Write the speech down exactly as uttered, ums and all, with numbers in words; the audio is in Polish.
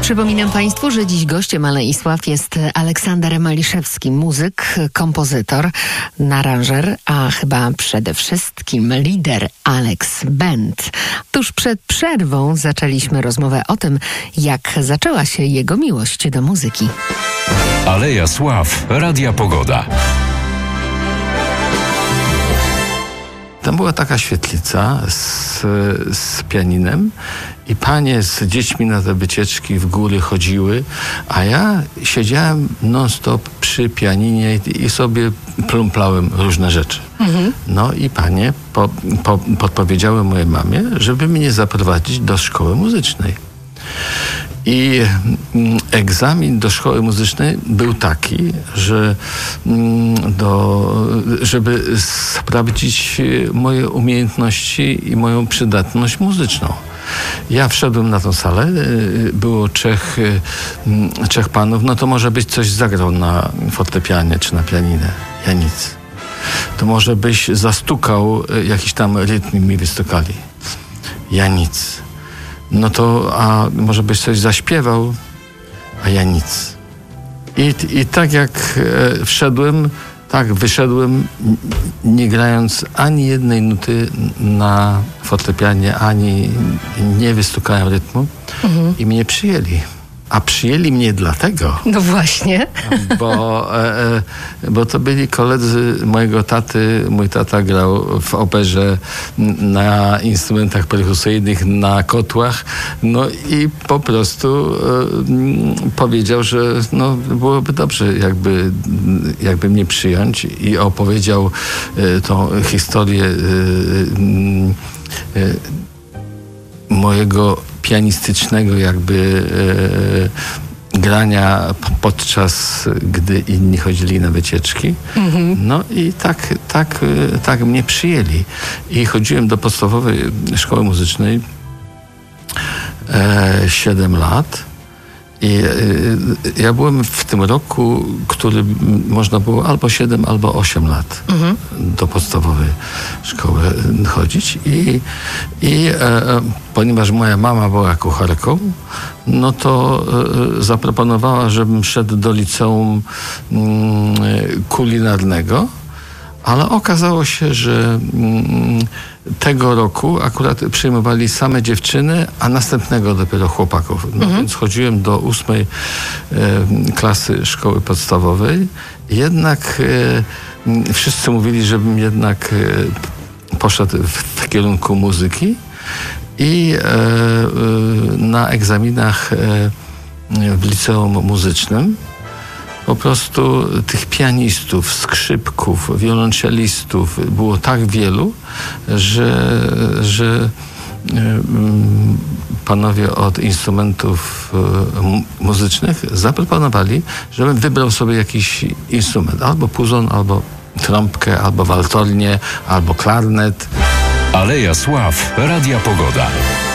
Przypominam Państwu, że dziś gościem Alei Sław jest Aleksander Maliszewski, muzyk, kompozytor, aranżer, a chyba przede wszystkim lider Alex Band. Tuż przed przerwą zaczęliśmy rozmowę o tym, jak zaczęła się jego miłość do muzyki. Aleja Sław, Radia Pogoda. Tam była taka świetlica z, z pianinem i panie z dziećmi na te wycieczki w góry chodziły, a ja siedziałem non-stop przy pianinie i, i sobie plumplałem różne rzeczy. Mhm. No i panie po, po, podpowiedziały mojej mamie, żeby mnie zaprowadzić do szkoły muzycznej. I egzamin do szkoły muzycznej był taki, że do, żeby sprawdzić moje umiejętności i moją przydatność muzyczną. Ja wszedłem na tą salę, było trzech, trzech panów, no to może być coś zagrał na fortepianie czy na pianinę. Ja nic. To może byś zastukał, jakiś tam rytm mi wystukali. Ja nic. No to, a może byś coś zaśpiewał, a ja nic. I, i tak jak e, wszedłem, tak wyszedłem, nie grając ani jednej nuty na fortepianie, ani nie wystukałem rytmu, mhm. i mnie przyjęli. A przyjęli mnie dlatego, no właśnie, bo, e, bo to byli koledzy mojego taty. Mój tata grał w operze na instrumentach perkusyjnych, na kotłach. No i po prostu e, powiedział, że no, byłoby dobrze, jakby, jakby mnie przyjąć, i opowiedział e, tą historię e, e, mojego pianistycznego jakby e, grania podczas gdy inni chodzili na wycieczki. Mm-hmm. No i tak, tak, tak mnie przyjęli. I chodziłem do podstawowej szkoły muzycznej e, siedem lat. I e, ja byłem w tym roku, który można było albo siedem, albo osiem lat mhm. do podstawowej szkoły chodzić. I, i e, ponieważ moja mama była kucharką, no to e, zaproponowała, żebym szedł do liceum mm, kulinarnego, ale okazało się, że mm, tego roku akurat przyjmowali same dziewczyny, a następnego dopiero chłopaków. No mhm. więc chodziłem do ósmej e, klasy szkoły podstawowej. Jednak e, wszyscy mówili, żebym jednak e, poszedł w, w kierunku muzyki. I e, e, na egzaminach e, w liceum muzycznym po prostu tych pianistów, skrzypków, wiolonczelistów było tak wielu, że, że panowie od instrumentów muzycznych zaproponowali, żebym wybrał sobie jakiś instrument. Albo puzon, albo trąbkę, albo waltornię, albo klarnet. Aleja Sław, Radia Pogoda.